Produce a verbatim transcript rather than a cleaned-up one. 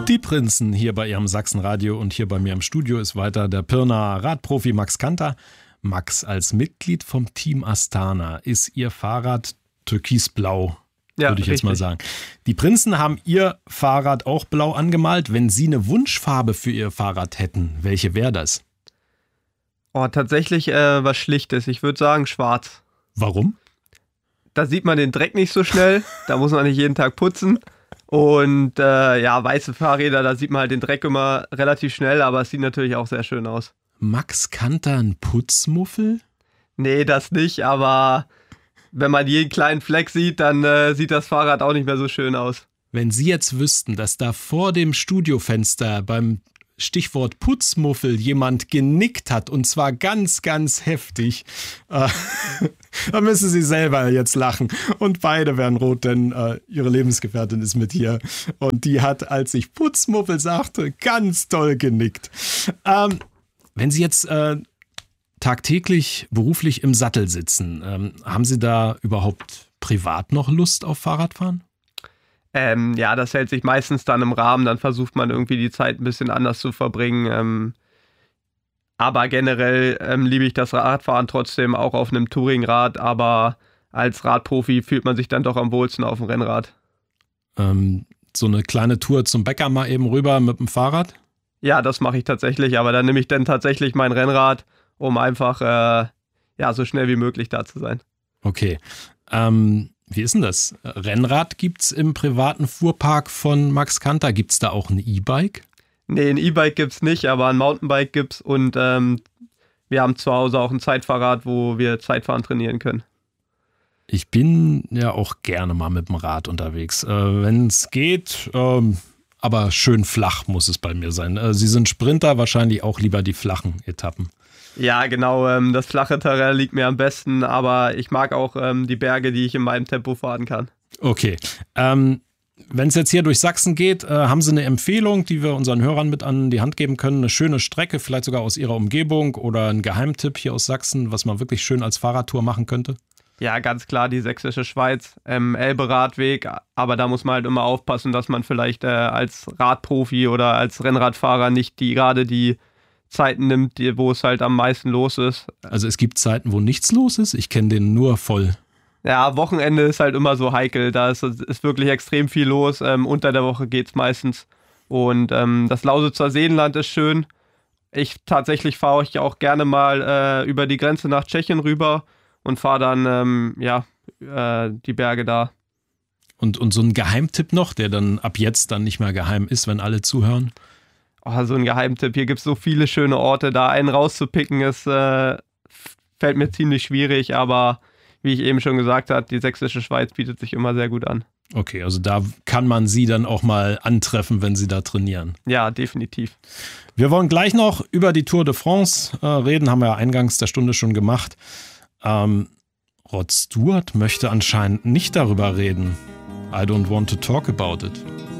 Die Prinzen hier bei Ihrem Sachsenradio und hier bei mir im Studio ist weiter der Pirnaer Radprofi Max Kanter. Max, als Mitglied vom Team Astana ist Ihr Fahrrad türkisblau, ja, würde ich jetzt richtig. mal sagen. Die Prinzen haben Ihr Fahrrad auch blau angemalt. Wenn Sie eine Wunschfarbe für Ihr Fahrrad hätten, welche wäre das? Oh, tatsächlich äh, was Schlichtes. Ich würde sagen schwarz. Warum? Da sieht man den Dreck nicht so schnell. Da muss man nicht jeden Tag putzen. Und äh, ja, weiße Fahrräder, da sieht man halt den Dreck immer relativ schnell, aber es sieht natürlich auch sehr schön aus. Max Kanter ein Putzmuffel? Nee, das nicht, aber wenn man jeden kleinen Fleck sieht, dann äh, sieht das Fahrrad auch nicht mehr so schön aus. Wenn Sie jetzt wüssten, dass da vor dem Studiofenster beim Stichwort Putzmuffel jemand genickt hat und zwar ganz, ganz heftig, äh, da müssen Sie selber jetzt lachen und beide werden rot, denn äh, Ihre Lebensgefährtin ist mit hier und die hat, als ich Putzmuffel sagte, ganz toll genickt. Ähm, wenn Sie jetzt äh, tagtäglich beruflich im Sattel sitzen, ähm, haben Sie da überhaupt privat noch Lust auf Fahrradfahren? Ähm, ja, das hält sich meistens dann im Rahmen, dann versucht man irgendwie die Zeit ein bisschen anders zu verbringen. Ähm, aber generell ähm, liebe ich das Radfahren trotzdem auch auf einem Touringrad, aber als Radprofi fühlt man sich dann doch am wohlsten auf dem Rennrad. Ähm, so eine kleine Tour zum Bäcker mal eben rüber mit dem Fahrrad? Ja, das mache ich tatsächlich, aber dann nehme ich dann tatsächlich mein Rennrad, um einfach äh, ja, so schnell wie möglich da zu sein. Okay, ähm... Wie ist denn das? Rennrad gibt's im privaten Fuhrpark von Max Kanter. Gibt's da auch ein E-Bike? Nee, ein E-Bike gibt's nicht, aber ein Mountainbike gibt's und ähm, wir haben zu Hause auch ein Zeitfahrrad, wo wir Zeitfahren trainieren können. Ich bin ja auch gerne mal mit dem Rad unterwegs. Äh, wenn es geht, ähm, aber schön flach muss es bei mir sein. Äh, Sie sind Sprinter, wahrscheinlich auch lieber die flachen Etappen. Ja, genau, ähm, das flache Terrain liegt mir am besten, aber ich mag auch ähm, die Berge, die ich in meinem Tempo fahren kann. Okay, ähm, wenn es jetzt hier durch Sachsen geht, äh, haben Sie eine Empfehlung, die wir unseren Hörern mit an die Hand geben können? Eine schöne Strecke, vielleicht sogar aus Ihrer Umgebung oder ein Geheimtipp hier aus Sachsen, was man wirklich schön als Fahrradtour machen könnte? Ja, ganz klar die Sächsische Schweiz, ähm, Elbe-Radweg, aber da muss man halt immer aufpassen, dass man vielleicht äh, als Radprofi oder als Rennradfahrer nicht die gerade die Zeiten nimmt, die, wo es halt am meisten los ist. Also es gibt Zeiten, wo nichts los ist? Ich kenne den nur voll. Ja, Wochenende ist halt immer so heikel, da ist, ist wirklich extrem viel los. Ähm, unter der Woche geht es meistens. Und ähm, das Lausitzer Seenland ist schön. Ich tatsächlich fahre ich auch gerne mal äh, über die Grenze nach Tschechien rüber und fahre dann ähm, ja, äh, die Berge da. Und, und so ein Geheimtipp noch, der dann ab jetzt dann nicht mehr geheim ist, wenn alle zuhören? Oh, so ein Geheimtipp. Hier gibt es so viele schöne Orte. Da einen rauszupicken, ist, äh, fällt mir ziemlich schwierig. Aber wie ich eben schon gesagt habe, die Sächsische Schweiz bietet sich immer sehr gut an. Okay, also da kann man Sie dann auch mal antreffen, wenn Sie da trainieren. Ja, definitiv. Wir wollen gleich noch über die Tour de France äh, reden. Haben wir ja eingangs der Stunde schon gemacht. Ähm, Rod Stewart möchte anscheinend nicht darüber reden. I don't want to talk about it.